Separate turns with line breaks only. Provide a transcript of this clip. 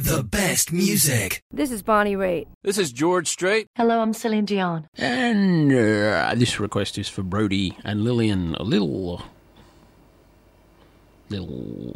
The best music.
This is Bonnie Raitt.
This is George Strait.
Hello, I'm Celine Dion.
And this request is for Brody and Lillian. A little